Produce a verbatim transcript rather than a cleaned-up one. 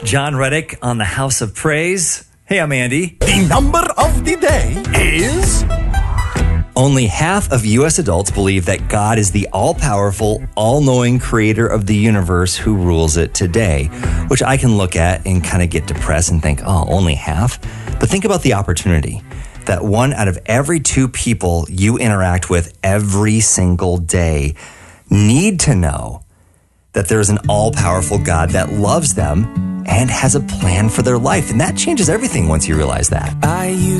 John Reddick on the House of Praise. Hey, I'm Andy. The number of the day is... Only half of U S adults believe that God is the all-powerful, all-knowing creator of the universe who rules it today, which I can look at and kind of get depressed and think, oh, only half? But think about the opportunity that one out of every two people you interact with every single day need to know that there's an all-powerful God that loves them and has a plan for their life. And that changes everything once you realize that. I